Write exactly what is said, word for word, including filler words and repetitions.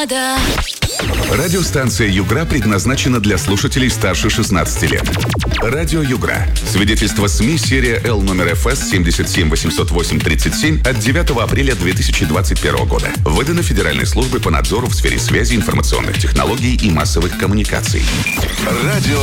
надо. Радиостанция «Югра» предназначена для слушателей старше шестнадцати лет. Радио «Югра». Свидетельство СМИ, серия Л номер эф эс семь семь восемь ноль восемь тридцать семь от девятого апреля две тысячи двадцать первого года. Выдано Федеральной службой по надзору в сфере связи, информационных технологий и массовых коммуникаций. Радио